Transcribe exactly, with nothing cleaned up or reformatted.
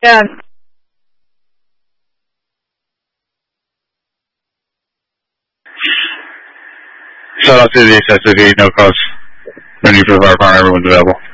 Yeah. Shout out to the S S V, no cause. No need for the fire department, everyone's available.